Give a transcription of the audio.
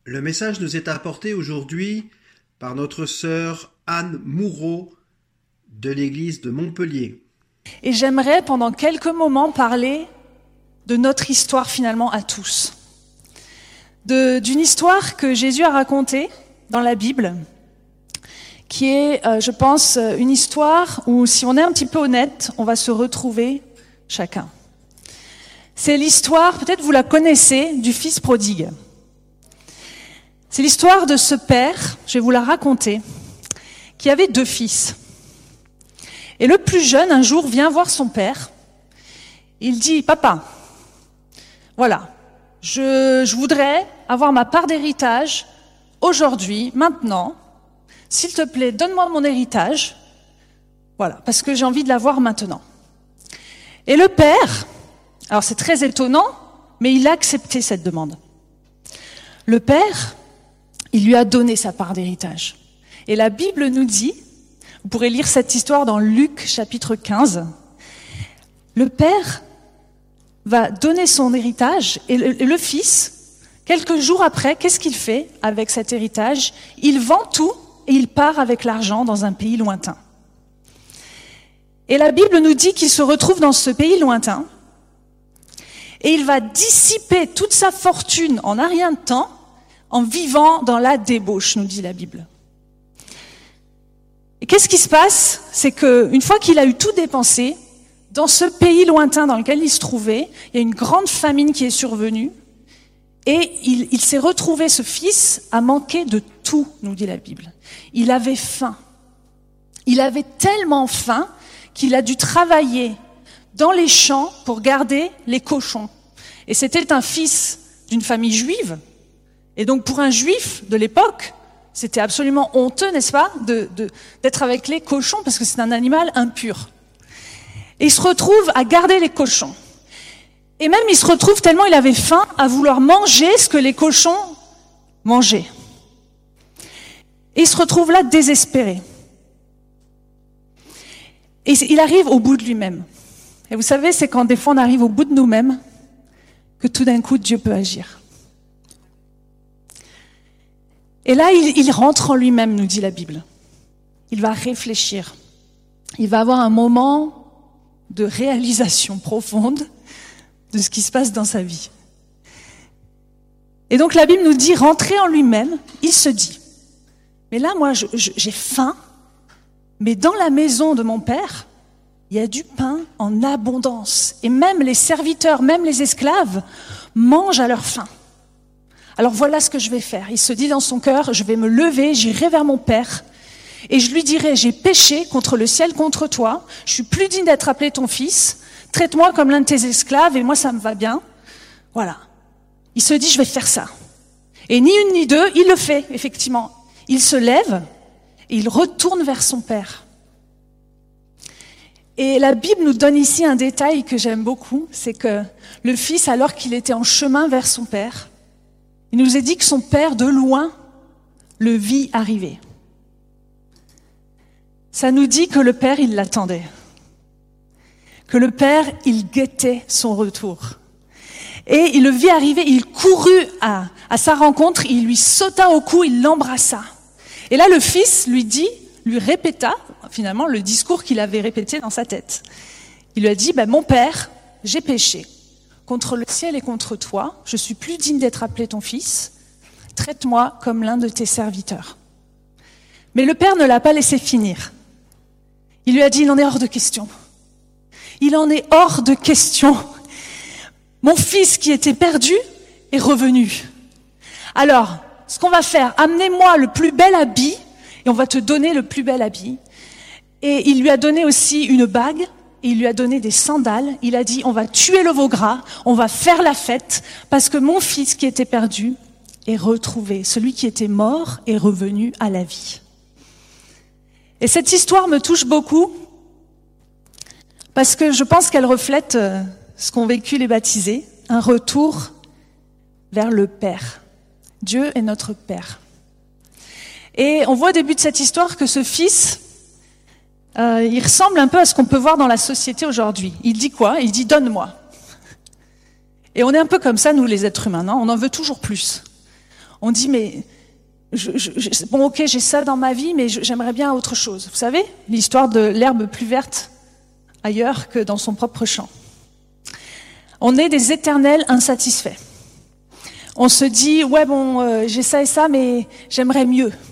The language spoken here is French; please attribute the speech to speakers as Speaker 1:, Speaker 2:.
Speaker 1: Le message nous est apporté aujourd'hui par notre sœur Anne Moureau de l'église de Montpellier.
Speaker 2: Et j'aimerais pendant quelques moments parler de notre histoire finalement à tous. D'une histoire que Jésus a racontée dans la Bible, qui est, je pense, une histoire où, si on est un petit peu honnête, on va se retrouver chacun. C'est l'histoire, peut-être vous la connaissez, du fils prodigue. C'est l'histoire de ce père, je vais vous la raconter, qui avait 2 fils. Et le plus jeune, un jour, vient voir son père. Il dit, « Papa, voilà, je voudrais avoir ma part d'héritage aujourd'hui, maintenant. S'il te plaît, donne-moi mon héritage. Voilà, parce que j'ai envie de l'avoir maintenant. » Et le père, alors c'est très étonnant, mais il a accepté cette demande. Le père, il lui a donné sa part d'héritage. Et la Bible nous dit, vous pourrez lire cette histoire dans Luc chapitre 15, le père va donner son héritage et le fils, quelques jours après, qu'est-ce qu'il fait avec cet héritage? Il vend tout et il part avec l'argent dans un pays lointain. Et la Bible nous dit qu'il se retrouve dans ce pays lointain et il va dissiper toute sa fortune en un rien de temps en vivant dans la débauche, nous dit la Bible. Et qu'est-ce qui se passe? C'est qu'une fois qu'il a eu tout dépensé, dans ce pays lointain dans lequel il se trouvait, il y a une grande famine qui est survenue et il s'est retrouvé, ce fils, à manquer de tout, nous dit la Bible. Il avait faim. Il avait tellement faim qu'il a dû travailler dans les champs pour garder les cochons. Et c'était un fils d'une famille juive. Et donc pour un juif de l'époque, c'était absolument honteux, n'est-ce pas, d'être avec les cochons, parce que c'est un animal impur. Et il se retrouve à garder les cochons. Et même il se retrouve, tellement il avait faim, à vouloir manger ce que les cochons mangeaient. Et il se retrouve là désespéré. Et il arrive au bout de lui-même. Et vous savez, c'est quand des fois on arrive au bout de nous-mêmes que tout d'un coup Dieu peut agir. Et là, il rentre en lui-même, nous dit la Bible. Il va réfléchir. Il va avoir un moment de réalisation profonde de ce qui se passe dans sa vie. Et donc la Bible nous dit, rentrer en lui-même, il se dit, mais là, moi, j'ai faim, mais dans la maison de mon père, il y a du pain en abondance. Et même les serviteurs, même les esclaves, mangent à leur faim. Alors voilà ce que je vais faire. Il se dit dans son cœur, je vais me lever, j'irai vers mon père et je lui dirai, j'ai péché contre le ciel, contre toi, je suis plus digne d'être appelé ton fils, traite-moi comme l'un de tes esclaves et moi ça me va bien. Voilà. Il se dit, je vais faire ça. Et ni une ni deux, il le fait, effectivement. Il se lève et il retourne vers son père. Et la Bible nous donne ici un détail que j'aime beaucoup, c'est que le fils, alors qu'il était en chemin vers son père, il nous est dit que son père, de loin, le vit arriver. Ça nous dit que le père, il l'attendait. Que le père, il guettait son retour. Et il le vit arriver, il courut à sa rencontre, il lui sauta au cou, il l'embrassa. Et là, le fils lui répéta, finalement, le discours qu'il avait répété dans sa tête. Il lui a dit, mon père, j'ai péché contre le ciel et contre toi, je suis plus digne d'être appelé ton fils, traite-moi comme l'un de tes serviteurs. Mais le père ne l'a pas laissé finir. Il lui a dit, il en est hors de question. Il en est hors de question. Mon fils qui était perdu est revenu. Alors, ce qu'on va faire, amenez-moi le plus bel habit, et on va te donner le plus bel habit. Et il lui a donné aussi une bague, et il lui a donné des sandales. Il a dit, on va tuer le veau gras, on va faire la fête, parce que mon fils qui était perdu est retrouvé. Celui qui était mort est revenu à la vie. Et cette histoire me touche beaucoup, parce que je pense qu'elle reflète ce qu'ont vécu les baptisés, un retour vers le Père. Dieu est notre Père. Et on voit au début de cette histoire que ce fils, il ressemble un peu à ce qu'on peut voir dans la société aujourd'hui. Il dit quoi? Il dit « donne-moi ». Et on est un peu comme ça, nous les êtres humains, non? On en veut toujours plus. On dit, mais bon, ok, j'ai ça dans ma vie, mais j'aimerais bien autre chose. Vous savez, l'histoire de l'herbe plus verte ailleurs que dans son propre champ. On est des éternels insatisfaits. On se dit, ouais, bon, j'ai ça et ça, mais j'aimerais mieux.